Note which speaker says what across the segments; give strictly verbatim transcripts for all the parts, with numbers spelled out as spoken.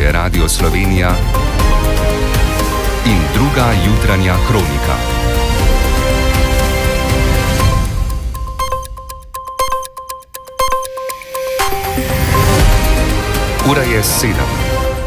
Speaker 1: Poslušate Radio Slovenija in druga jutranja kronika. Ura je sedem.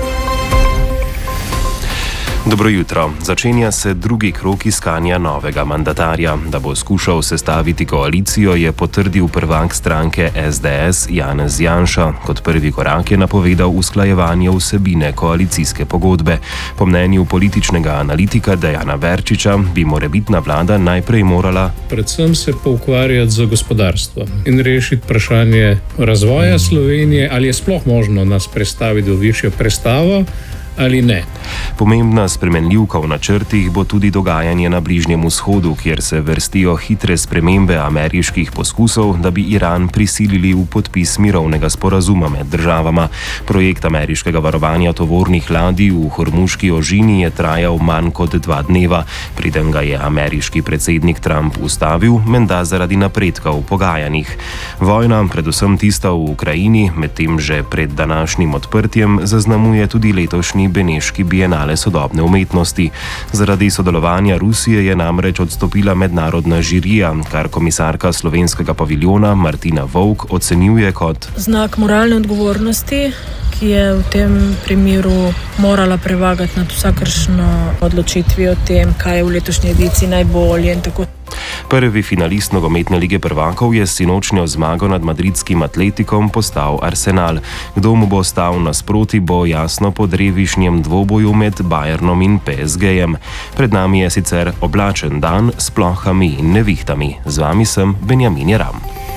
Speaker 2: Dobro jutro. Začenja se drugi krog iskanja novega mandatarja. Da bo skušal sestaviti koalicijo, je potrdil prvak stranke S D S Janez Janša. Kot prvi korak je napovedal usklajevanje vsebine koalicijske pogodbe. Po mnenju političnega analitika Dejana Verčiča bi morebitna vlada najprej morala
Speaker 3: predvsem se poukvarjati z gospodarstvom in rešiti vprašanje razvoja Slovenije, ali je sploh možno nas prestaviti v višjo prestavo ali ne.
Speaker 2: Pomembna spremenljivka v načrtih bo tudi dogajanje na Bližnjem vzhodu, kjer se vrstijo hitre spremembe ameriških poskusov, da bi Iran prisilili v podpis mirovnega sporazuma med državama. Projekt ameriškega varovanja tovornih ladij v Hormuški ožini je trajal manj kot dva dneva, preden ga je ameriški predsednik Trump ustavil, menda zaradi napredka v pogajanjih. Vojna, predvsem tista v Ukrajini, medtem že pred današnjim odprtjem, zaznamuje tudi letošnji Beneški bienale sodobne umetnosti. Zaradi sodelovanja Rusije je namreč odstopila mednarodna žirija, kar komisarka slovenskega paviljona Martina Vovk ocenjuje kot
Speaker 4: znak moralne odgovornosti, ki je v tem primeru morala prevagati nad vsakršno odločitvijo o tem, kaj je v letošnji ediciji najbolje in tako.
Speaker 2: Prvi finalist nogometne lige prvakov je s sinočnjo zmago nad madridskim Atletikom postal Arsenal. Kdo mu bo stal nasproti, bo jasno po drevišnjem dvoboju med Bayernom in P S G-jem. Pred nami je sicer oblačen dan s plohami in nevihtami. Z vami sem Benjamin Jeram.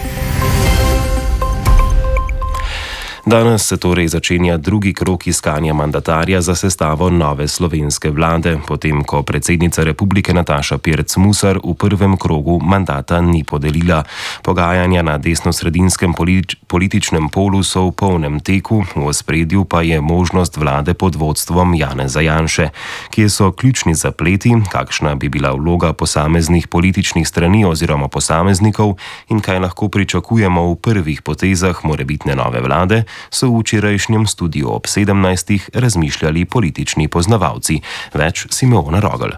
Speaker 2: Danes se torej začenja drugi krog iskanja mandatarja za sestavo nove slovenske vlade, potem ko predsednica republike Nataša Pirc Musar v prvem krogu mandata ni podelila. Pogajanja na desnosredinskem političnem polu so v polnem teku, v ospredju pa je možnost vlade pod vodstvom Janeza Janše. Kje so ključni zapleti, kakšna bi bila vloga posameznih političnih strani oziroma posameznikov in kaj lahko pričakujemo v prvih potezah morebitne nove vlade, so v včerajšnjem studiu ob sedemnajstih razmišljali politični poznavalci. Več Simeona Rogel.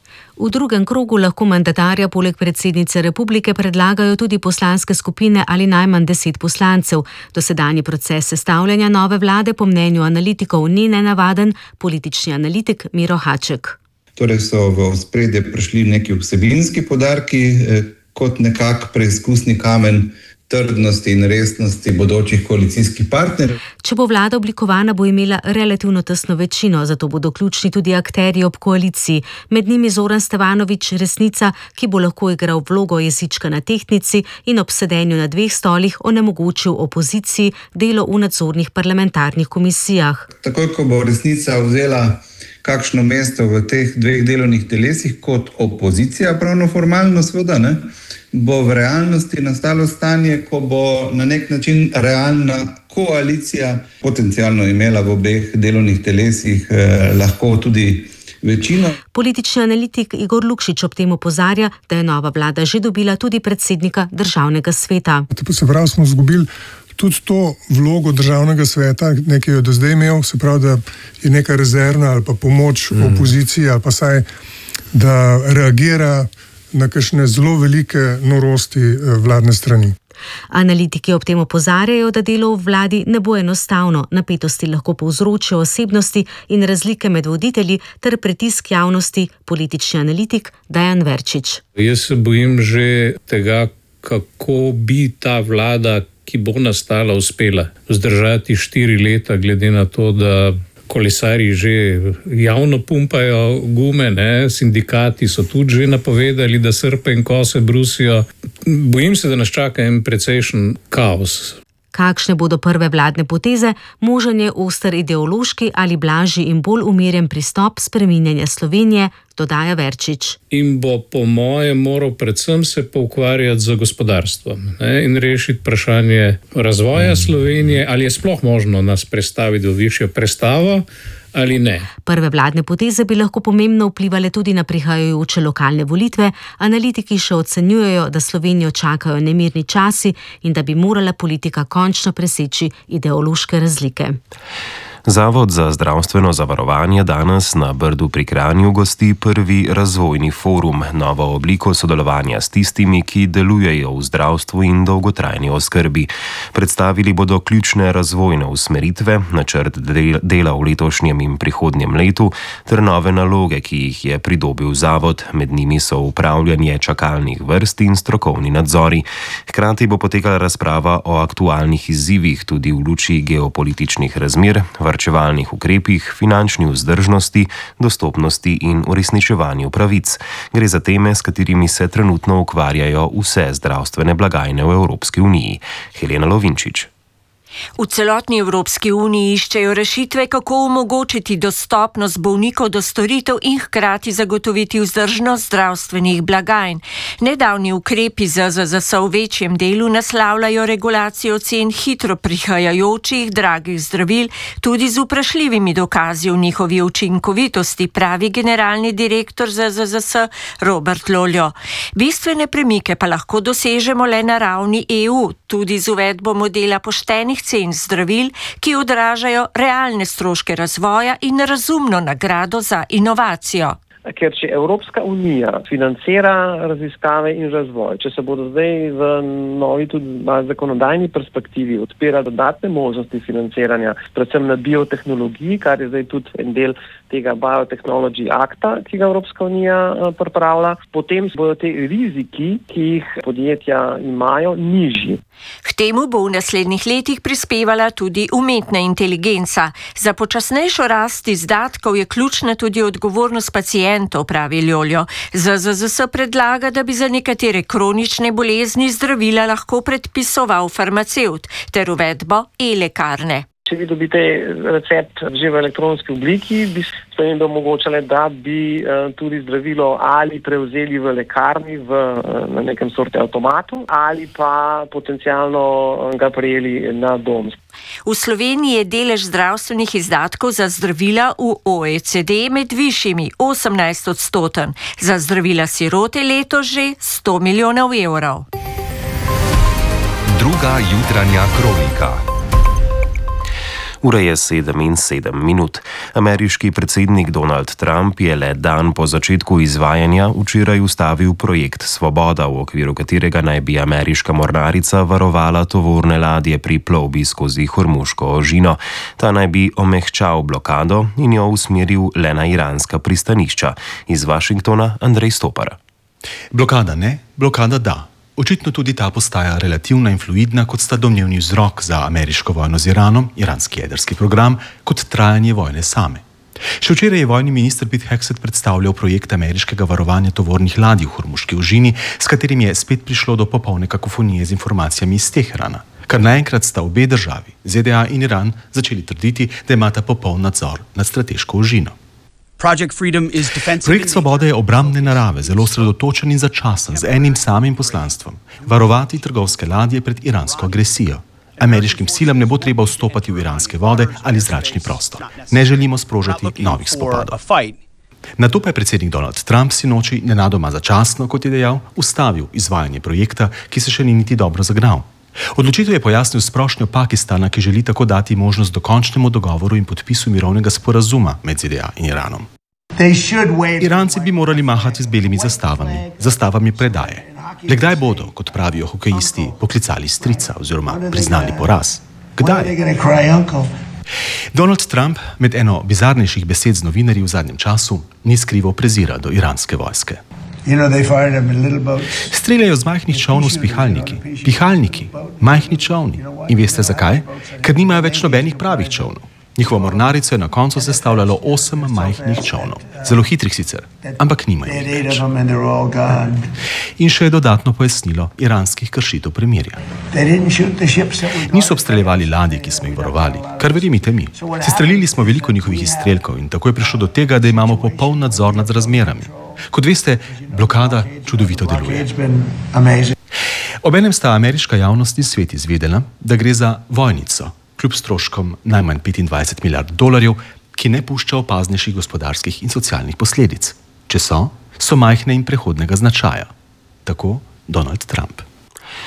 Speaker 5: V drugem krogu lahko mandatarja poleg predsednice republike predlagajo tudi poslanske skupine ali najmanj deset poslancev. Dosedanji proces sestavljanja nove vlade po mnenju analitikov ni nenavaden, politični analitik Miro Haček.
Speaker 6: Torej so v ospredje prišli neki vsebinski poudarki kot nekak preizkusni kamen trdnosti in resnosti bodočih koalicijskih partnerjev.
Speaker 5: Če bo vlada oblikovana, bo imela relativno tesno večino, zato bodo ključni tudi akterji ob koaliciji. Med njimi Zoran Stevanović, resnica, ki bo lahko igral vlogo jezička na tehtnici in ob sedenju na dveh stolih onemogočil opoziciji delo v nadzornih parlamentarnih komisijah.
Speaker 6: Takoj, ko bo resnica vzela kakšno mesto v teh dveh delovnih telesih kot opozicija, pravno formalno seveda, ne, bo v realnosti nastalo stanje, ko bo na nek način realna koalicija potencialno imela v obeh delovnih telesih eh, lahko tudi večino.
Speaker 5: Politični analitik Igor Lukšič ob tem opozarja, da je nova vlada že dobila tudi predsednika državnega sveta.
Speaker 7: Se pravi, smo izgubili tudi to vlogo državnega sveta, nekaj je do zdaj imel, se pravi, da je neka rezervna ali pa pomoč mm. opoziciji ali pa saj, da reagira na kakšne zelo velike norosti vladne strani.
Speaker 5: Analitiki ob tem opozarjajo, da delo v vladi ne bo enostavno. Napetosti lahko povzročijo osebnosti in razlike med voditelji ter pritisk javnosti, politični analitik Dejan Verčič.
Speaker 3: Jaz se bojim že tega, kako bi ta vlada, ki bo nastala, uspela vzdržati štiri leta, glede na to, da kolesarji že javno pumpajo gume, ne? Sindikati so tudi že napovedali, da srpe in kose brusijo. Bojim se, da nas čaka en precejšen kaos.
Speaker 5: Kakšne bodo prve vladne poteze, možen je oster ideološki ali blažji in bolj umirjen pristop spreminjanja Slovenije, dodaja Verčič.
Speaker 3: In bo po mojem moral predvsem se poukvarjati z gospodarstvom, ne, in rešiti vprašanje razvoja Slovenije, ali je sploh možno nas prestaviti v višjo prestavo ali ne.
Speaker 5: Prve vladne poteze bi lahko pomembno vplivale tudi na prihajajoče lokalne volitve. Analitiki še ocenjujejo, da Slovenijo čakajo nemirni časi in da bi morala politika končno preseči ideološke razlike.
Speaker 2: Zavod za zdravstveno zavarovanje danes na Brdu pri Kranju gosti prvi razvojni forum, novo obliko sodelovanja s tistimi, ki delujejo v zdravstvu in dolgotrajni oskrbi. Predstavili bodo ključne razvojne usmeritve, načrt dela v letošnjem in prihodnjem letu ter nove naloge, ki jih je pridobil zavod. Med njimi so upravljanje čakalnih vrst in strokovni nadzori. Hkrati bo potekala razprava o aktualnih izzivih tudi v luči geopolitičnih razmer, varčevalnih ukrepih, finančni vzdržnosti, dostopnosti in uresničevanju pravic. Gre za teme, s katerimi se trenutno ukvarjajo vse zdravstvene blagajne v Evropski uniji. Helena Lovinčič.
Speaker 8: V celotni Evropski uniji iščejo rešitve, kako omogočiti dostopnost bolnikov do storitev in hkrati zagotoviti vzdržnost zdravstvenih blagajn. Nedavni ukrepi Z Z Z S v večjem delu naslavljajo regulacijo cen hitro prihajajočih dragih zdravil, tudi z vprašljivimi dokazi o njihovi učinkovitosti, pravi generalni direktor Z Z Z S Robert Loljo. Bistvene premike pa lahko dosežemo le na ravni E U, tudi z uvedbo modela poštenih cen zdravil, ki odražajo realne stroške razvoja in razumno nagrado za inovacijo.
Speaker 9: Ker če Evropska unija financira raziskave in razvoj, če se bodo zdaj v novi tudi zakonodajni perspektivi odpira dodatne možnosti financiranja, predvsem na biotehnologiji, kar je zdaj tudi en del tega Biotechnology Acta, ki ga Evropska unija pripravlja, potem bodo te riziki, ki jih podjetja imajo, nižji.
Speaker 8: K temu bo v naslednjih letih prispevala tudi umetna inteligenca. Za počasnejšo rast izdatkov je ključna tudi odgovornost pacientov, pravi Loljo. Z Z Z S predlaga, da bi za nekatere kronične bolezni zdravila lahko predpisoval farmacevt ter uvedbo e-lekarne.
Speaker 9: Če vi dobite recept že v elektronski obliki, bi spremembe omogočale, da bi uh, tudi zdravilo ali prevzeli v lekarni v, uh, na nekem sorte avtomatu ali pa potencialno ga prejeli na dom.
Speaker 8: V Sloveniji je delež zdravstvenih izdatkov za zdravila v O E C D med višjimi osemnajst odstoten, za zdravila sirote letos že sto milijonov evrov.
Speaker 1: Druga jutranja kronika.
Speaker 2: Ura je sedem in sedem minut. Ameriški predsednik Donald Trump je le dan po začetku izvajanja včeraj ustavil projekt Svoboda, v okviru katerega naj bi ameriška mornarica varovala tovorne ladje pri plovbi skozi Hormuško ožino. Ta naj bi omehčal blokado in jo usmeril le na iranska pristanišča. Iz Washingtona Andrej Stopar.
Speaker 10: Blokada ne, blokada da. Očitno tudi ta postaja relativna in fluidna, kot sta domnevni vzrok za ameriško vojno z Iranom, iranski jedrski program, kot trajanje vojne same. Še včeraj je vojni minister Pete Hegseth predstavljal projekt ameriškega varovanja tovornih ladij v Hormuški ožini, s katerim je spet prišlo do popolne kakofonije z informacijami iz Teherana. Kar naenkrat sta obe državi, Z D A in Iran, začeli trditi, da imata popoln nadzor nad strateško ožino. Projekt Svobode je obrambne narave, zelo sredotočen in začasen, z enim samim poslanstvom: varovati trgovske ladje pred iransko agresijo. Ameriškim silam ne bo treba vstopati v iranske vode ali zračni prostor. Ne želimo sprožati novih spopadov. Na to pa je predsednik Donald Trump sinoči nenadoma začasno, kot je dejal, ustavil izvajanje projekta, ki se še ni niti dobro zagnal. Odločitev je pojasnil s prošnjo Pakistana, ki želi tako dati možnost dokončnemu dogovoru in podpisu mirovnega sporazuma med Z D A in Iranom. Iranci bi morali mahati z belimi zastavami, zastavami predaje. Le kdaj bodo, kot pravijo hokejisti, poklicali strica oziroma priznali poraz? Kdaj? Donald Trump med eno bizarnejših besed z novinarji v zadnjem času ni skrival prezira do iranske vojske. Streljajo z majhnih čovnov s pihalniki. Pihalniki, majhni čovni. In veste zakaj? Ker nimajo več nobenih pravih čovnov. Njihovo mornarico je na koncu sestavljalo osem majhnih čovnov. Zelo hitrih sicer, ampak nimajo več. In še je dodatno pojasnilo iranskih kršitev premirja. Niso obstreljevali ladje, ki smo jih varovali, kar verjemite mi. Sestrelili smo veliko njihovih izstrelkov in tako je prišlo do tega, da imamo popoln nadzor nad razmerami. Kot veste, blokada čudovito deluje. Obenem sta ameriška javnost in svet izvedela, da gre za vojnico, kljub stroškom najmanj petindvajset milijard dolarjev, ki ne pušča opaznejših gospodarskih in socialnih posledic. Če so, so majhne in prehodnega značaja. Tako Donald Trump.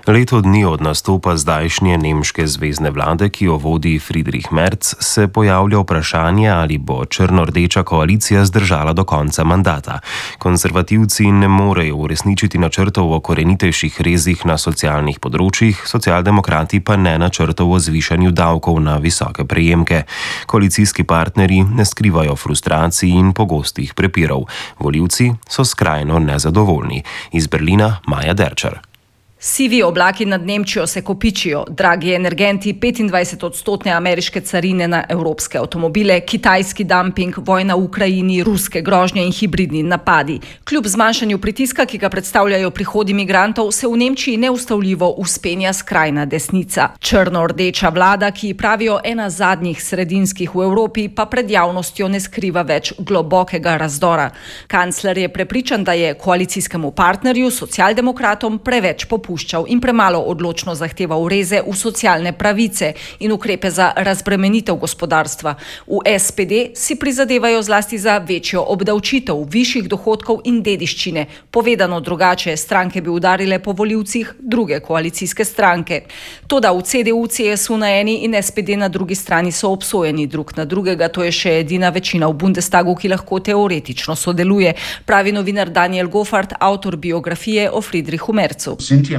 Speaker 2: Leto dni od nastopa zdajšnje nemške zvezne vlade, ki jo vodi Friedrich Merz, se pojavlja vprašanje, ali bo črno-rdeča koalicija zdržala do konca mandata. Konservativci ne morejo uresničiti načrtov o korenitejših rezih na socialnih področjih, socialdemokrati pa ne načrtov o zvišanju davkov na visoke prejemke. Koalicijski partnerji ne skrivajo frustracij in pogostih prepirov. Volivci so skrajno nezadovoljni. Iz Berlina Maja Derčar.
Speaker 11: Sivi oblaki nad Nemčijo se kopičijo, dragi energenti, petindvajset odstotne ameriške carine na evropske avtomobile, kitajski dumping, vojna v Ukrajini, ruske grožnje in hibridni napadi. Kljub zmanjšanju pritiska, ki ga predstavljajo prihodi migrantov, se v Nemčiji neustavljivo uspenja skrajna desnica. Črno-rdeča vlada, ki ji pravijo ena zadnjih sredinskih v Evropi, pa pred javnostjo ne skriva več globokega razdora. Kancler je prepričan, da je koalicijskemu partnerju, socialdemokratom, preveč popularno in premalo odločno zahteval reze v socialne pravice in ukrepe za razbremenitev gospodarstva. V S P D si prizadevajo zlasti za večjo obdavčitev višjih dohodkov in dediščine. Povedano drugače, stranke bi udarile po volivcih druge koalicijske stranke. Toda v C D U, C S U na eni in S P D na drugi strani so obsojeni drug na drugega. To je še edina večina v Bundestagu, ki lahko teoretično sodeluje, pravi novinar Daniel Goffart, avtor biografije o Friedrichu Merzu.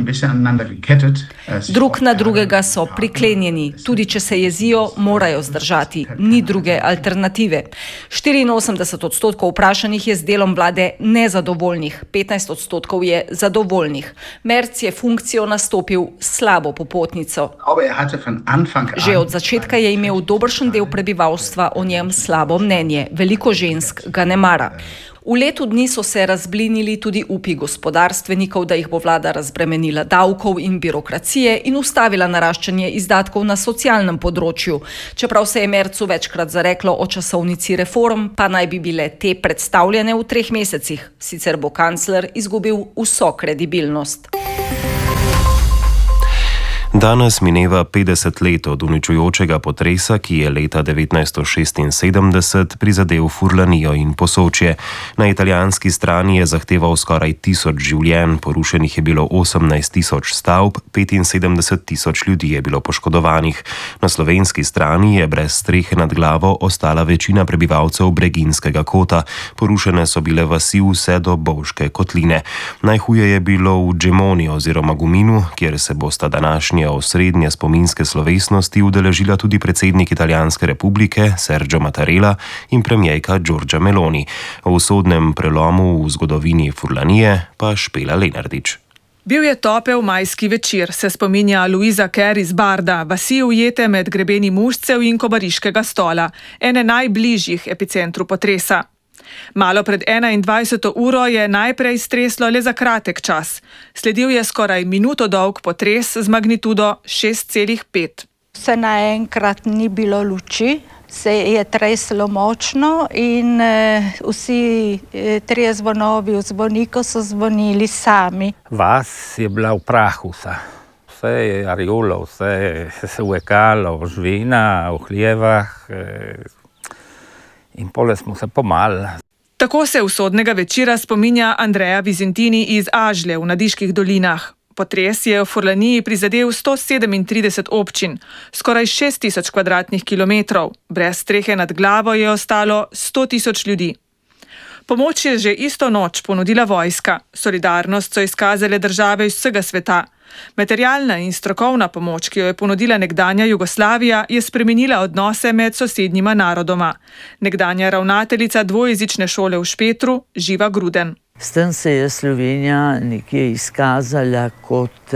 Speaker 11: Drug na drugega so priklenjeni, tudi če se jezijo, morajo zdržati, ni druge alternative. štiriinosemdeset odstotkov vprašanih je z delom vlade nezadovoljnih, petnajst odstotkov je zadovoljnih. Merz je funkcijo nastopil slabo popotnico. Že od začetka je imel dobršen del prebivalstva o njem slabo mnenje, veliko žensk ga ne mara. V letu dni so se razblinili tudi upi gospodarstvenikov, da jih bo vlada razbremenila davkov in birokracije in ustavila naraščanje izdatkov na socialnem področju. Čeprav se je Merzu večkrat zareklo o časovnici reform, pa naj bi bile te predstavljene v treh mesecih. Sicer bo kancler izgubil vso kredibilnost.
Speaker 2: Danes mineva petdeset let od uničujočega potresa, ki je leta devetnajststo šestinsedemdeset prizadel Furlanijo in Posočje. Na italijanski strani je zahteval skoraj tisoč življenj, porušenih je bilo osemnajst tisoč stavb, petinsedemdeset tisoč ljudi je bilo poškodovanih. Na slovenski strani je brez strehe nad glavo ostala večina prebivalcev Breginskega kota. Porušene so bile vasi vse do Bovške kotline. Najhuje je bilo v Gemoni oziroma Guminu, kjer se bosta današnji osrednje spominske slovesnosti udeležila tudi predsednik Italijanske republike Sergio Mattarella in premijerka Giorgia Meloni. O usodnem prelomu v zgodovini Furlanije pa Špela Lenardič.
Speaker 12: Bil je topel majski večer, se spominja Luisa Kerr iz Barda, vasi ujete med grebeni Mužcev in Kobariškega stola, ene najbližjih epicentru potresa. Malo pred enaindvajseto uro je najprej streslo le za kratek čas. Sledil je skoraj minuto dolg potres z magnitudo šest celih pet.
Speaker 13: Se naenkrat ni bilo luči, se je treslo močno in eh, vsi eh, trije zvonovi v zvoniku so zvonili sami.
Speaker 14: Vas je bila v prahu vsa. Vse je arjulo, vse se uvekalo, živina, v hljevah. Eh, In pole smo se pomali.
Speaker 12: Tako se usodnega večera spominja Andrea Vizentini iz Ažlje v Nadiških dolinah. Potres je v Furlaniji prizadel sto sedemintrideset občin, skoraj šest tisoč kvadratnih kilometrov. Brez strehe nad glavo je ostalo sto tisoč ljudi. Pomoč je že isto noč ponudila vojska. Solidarnost so izkazale države iz vsega sveta. Materialna in strokovna pomoč, ki jo je ponudila nekdanja Jugoslavija, je spremenila odnose med sosednjima narodoma. Nekdanja ravnateljica dvojezične šole v Špetru, Živa Gruden.
Speaker 15: S tem se je Slovenija nekje izkazala kot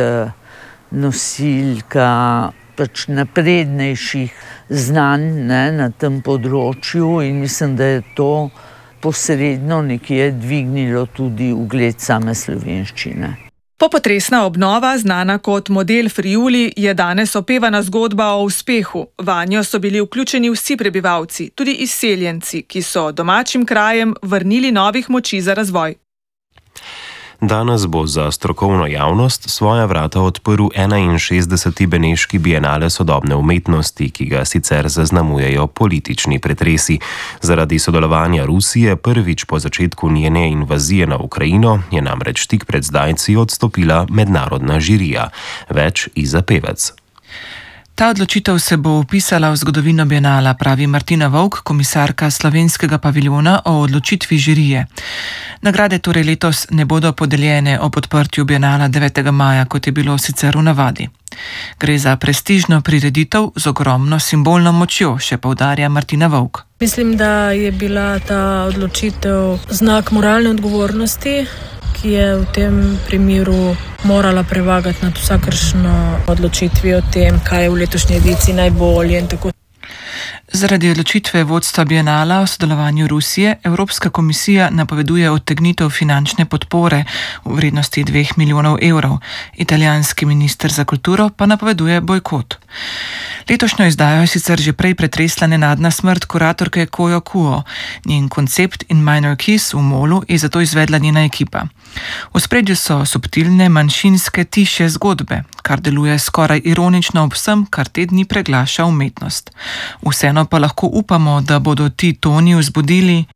Speaker 15: nosilka pač naprednejših znanj, ne, na tem področju in mislim, da je to posredno nekje dvignilo tudi ugled same slovenščine.
Speaker 12: Popotresna obnova, znana kot model Friuli, je danes opevana zgodba o uspehu. Vanjo so bili vključeni vsi prebivalci, tudi izseljenci, ki so domačim krajem vrnili novih moči za razvoj.
Speaker 2: Danes bo za strokovno javnost svoja vrata odprl enainšestdeseti Beneški bienale sodobne umetnosti, ki ga sicer zaznamujejo politični pretresi. Zaradi sodelovanja Rusije prvič po začetku njene invazije na Ukrajino je namreč tik pred zdajci odstopila mednarodna žirija. Več Iza Pevec.
Speaker 16: Ta odločitev se bo vpisala v zgodovino bienala, pravi Martina Vovk, komisarka slovenskega paviljona o odločitvi žirije. Nagrade torej letos ne bodo podeljene ob odprtju bienala devetega maja, kot je bilo sicer v navadi. Gre za prestižno prireditev z ogromno simbolno močjo, še poudarja Martina Vovk.
Speaker 4: Mislim, da je bila ta odločitev znak moralne odgovornosti, ki je v tem primeru morala prevagati nad vsakršno odločitvi o tem, kaj je v letošnji ediciji najbolje in tako.
Speaker 16: Zaradi odločitve vodstva bienala o sodelovanju Rusije, Evropska komisija napoveduje odtegnitev finančne podpore v vrednosti dveh milijonov evrov. Italijanski minister za kulturo pa napoveduje bojkot. Letošnjo izdajo je sicer že prej pretresla nenadna smrt kuratorke Kojo Kuo. Njen koncept In Minor Keys v Molu je zato izvedla njena ekipa. V spredju so subtilne, manjšinske, tiše zgodbe, kar deluje skoraj ironično ob vsem, kar te dni preglaša umetnost. Vseeno pa lahko upamo, da bodo ti toni vzbudili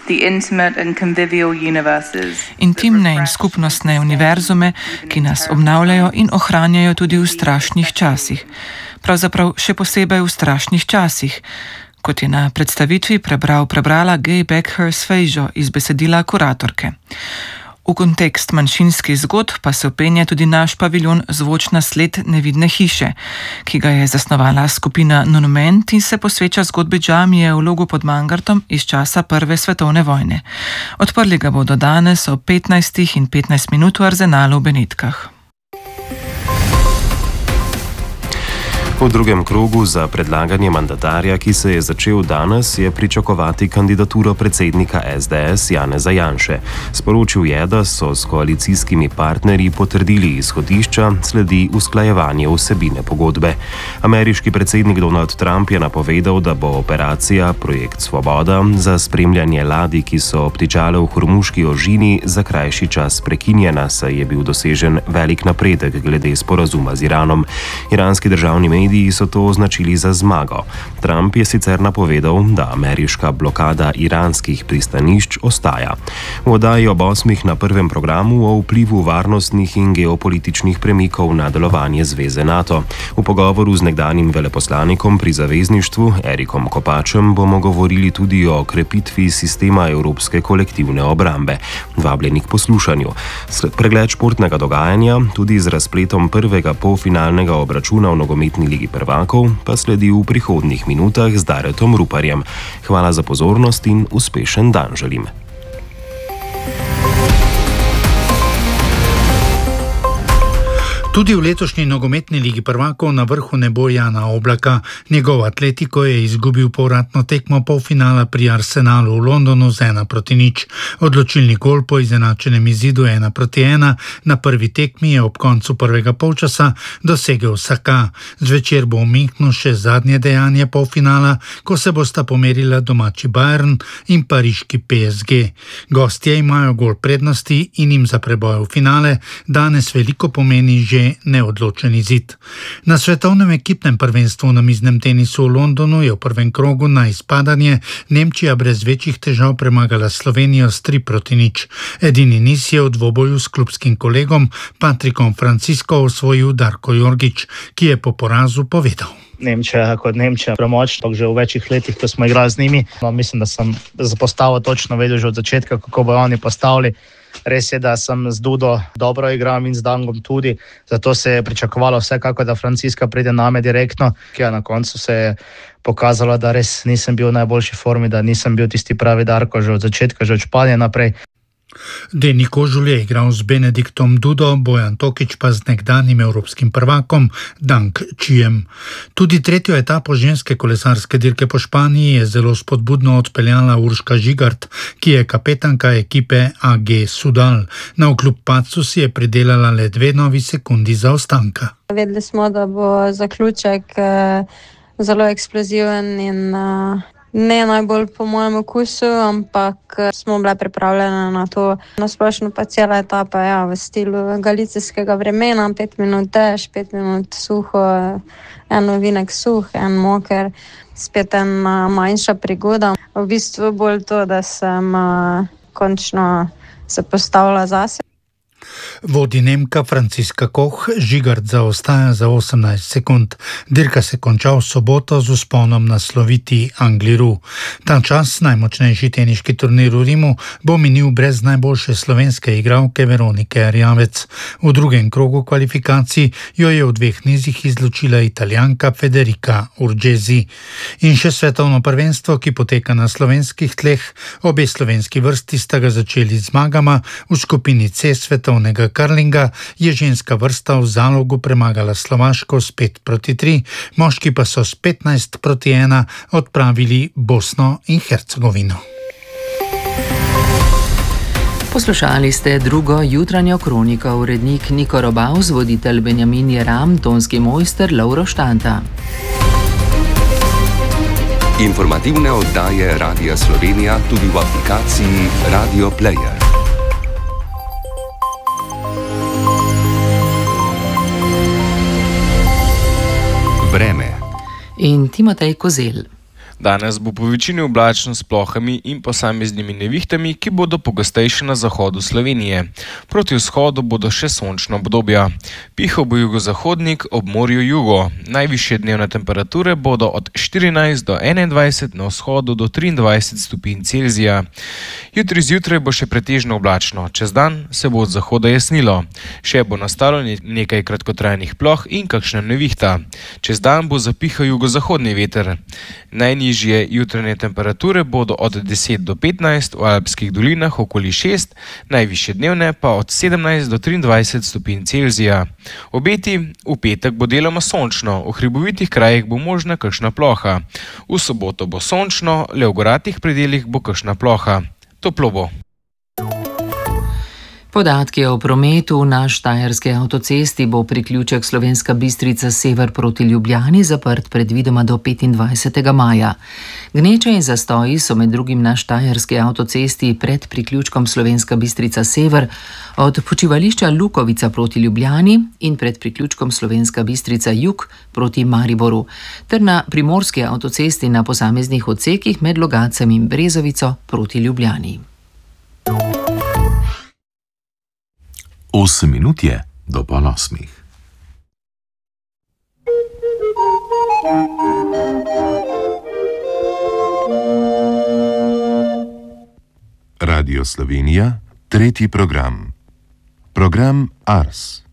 Speaker 16: intimne in skupnostne univerzume, ki nas obnavljajo in ohranjajo tudi v strašnih časih. Pravzaprav še posebej v strašnih časih, kot je na predstavitvi prebral prebrala Gay Beckhurst Fejžo iz besedila kuratorke. V kontekst manjšinskih zgodb pa se openja tudi naš paviljon Zvočna sled nevidne hiše, ki ga je zasnovala skupina Monument in se posveča zgodbi džamije v Logu pod Mangartom iz časa Prve svetovne vojne. Odprli ga bodo danes ob petnajstih in petnajst minut v Arzenalu v Benetkah.
Speaker 2: V drugem krogu za predlaganje mandatarja, ki se je začel danes, je pričakovati kandidaturo predsednika es de es Janeza Janše. Sporočil je, da so s koalicijskimi partnerji potrdili izhodišča, sledi usklajevanje vsebine pogodbe. Ameriški predsednik Donald Trump je napovedal, da bo operacija Projekt Svoboda za spremljanje ladij, ki so obtičale v Hormuški ožini, za krajši čas prekinjena, saj je bil dosežen velik napredek glede sporazuma z Iranom. Iranski državni mediji so to označili za zmago. Trump je sicer napovedal, da ameriška blokada iranskih pristanišč ostaja. V oddaji ob osmih na prvem programu o vplivu varnostnih in geopolitičnih premikov na delovanje zveze NATO. V pogovoru z nekdanjim veleposlanikom pri zavezništvu Erikom Kopačem bomo govorili tudi o krepitvi sistema evropske kolektivne obrambe. Vabljeni k poslušanju. Pregled športnega dogajanja, tudi z razpletom prvega polfinalnega obračuna v nogometni ligi prvakov, pa sledi v prihodnjih minutah z Daretom Ruparjem. Hvala za pozornost in uspešen dan želim.
Speaker 17: Tudi v letošnji nogometni ligi prvakov na vrhu ne bo Jana Oblaka. Njegov Atletico je izgubil povratno tekmo polfinala pri Arsenalu v Londonu z ena proti nič. Odločilni gol po izenačenem izidu ena proti ena na prvi tekmi je ob koncu prvega polčasa dosegel Saka. Zvečer bo v Münchnu še zadnje dejanje polfinala, ko se bosta pomerila domači Bayern in pariški P S G. Gostje imajo gol prednosti in jim za preboj v finale danes veliko pomeni že neodločen izid. Na svetovnem ekipnem prvenstvu na miznem tenisu v Londonu je v prvem krogu na izpadanje Nemčija brez večjih težav premagala Slovenijo s tri proti nič. Edini niz je v dvoboju s klubskim kolegom Patrikom Francisco osvojil Darko Jorgič, ki je po porazu povedal.
Speaker 18: Nemčija kot Nemčija premoč, že v večjih letih, ko smo igrali z njimi. No, mislim, da sem za postavo točno vedel že od začetka, kako bojo oni postavili. Res je, da sem z Dudo dobro igral in z Dangom tudi, zato se je pričakovalo vsekako, da Franciska pride name direktno, ki je na koncu se je pokazalo, da res nisem bil v najboljši formi, da nisem bil tisti pravi Darko že od začetka, že od Španije naprej.
Speaker 17: Deni Kožul je igral z Benediktom Dudo, Bojan Tokič pa z nekdanjim evropskim prvakom Dang Čijem. Tudi tretjo etapo ženske kolesarske dirke po Španiji je zelo spodbudno odpeljala Urška Žigart, ki je kapetanka ekipe A G Sudal. Na vkljub padcu si je pridelala le dve novi sekundi zaostanka.
Speaker 19: Vedeli smo, da bo zaključek zelo eksploziven in ne najbolj po mojem okusu, ampak smo bile pripravljene na to. Nasplošno pa cela etapa ja, v stilu galicijskega vremena, pet minut dež, pet minut suho, en ovinek suh, en moker, spet ena manjša prigoda. V bistvu bolj to, da sem uh, končno se postavila zase.
Speaker 17: Vodi Nemka Franciska Koch, Žigart zaostaja za osemnajst sekund. Dirka se konča v soboto z vzponom na sloviti Angliru. Ta čas, najmočnejši teniški turnir v Rimu, bo minil brez najboljše slovenske igralke Veronike Erjavec. V drugem krogu kvalifikacij jo je v dveh nizih izločila Italijanka Federica Urgesi. In še svetovno prvenstvo, ki poteka na slovenskih tleh. Obe slovenski vrsti sta ga začeli z zmagama. V skupini C svetovnega karlinga je ženska vrsta v Zalogu premagala Slovaško s pet proti tri, moški pa so s petnajst proti ena odpravili Bosno in Hercegovino.
Speaker 20: Poslušali ste drugo jutranjo kroniko, urednik Niko Robauz, voditelj Benjamin Jeram, tonski mojster Lovro Štanta.
Speaker 1: Informativne oddaje Radia Slovenija tudi v aplikaciji Radio Player. Vreme.
Speaker 20: In Timotej Kozel.
Speaker 21: Danes bo po večini oblačno s plohami in posameznimi nevihtami, ki bodo pogostejše na zahodu Slovenije. Proti vzhodu bodo še sončna obdobja. Pihal bo jugozahodnik, ob morju jugo. Najvišje dnevne temperature bodo od štirinajst do enaindvajset, na vzhodu do triindvajset stopinj Celzija. Jutri zjutraj bo še pretežno oblačno, čez dan se bo od zahoda jasnilo. Še bo nastalo nekaj kratkotrajnih ploh in kakšna nevihta. Čez dan bo zapihal jugozahodni veter. Najnižje jutranje temperature bodo od deset do petnajst, v alpskih dolinah okoli šest, najvišje dnevne pa od sedemnajst do triindvajset stopinj Celzija. Obeti: v petek bo deloma sončno, v hribovitih krajih bo možna kakšna ploha. V soboto bo sončno, le v goratih predelih bo kakšna ploha. Toplo bo.
Speaker 20: Podatki o prometu na Štajerski avtocesti bo priključek Slovenska Bistrica sever proti Ljubljani zaprt predvidoma do petindvajsetega maja. Gneče in zastoji so med drugim na Štajerski avtocesti pred priključkom Slovenska Bistrica sever od počivališča Lukovica proti Ljubljani in pred priključkom Slovenska Bistrica jug proti Mariboru, ter na Primorski avtocesti na posameznih odsekih med Logacem in Brezovico proti Ljubljani.
Speaker 22: Osem minut je do pol osmih. Radio Slovenija, tretji program. Program Ars.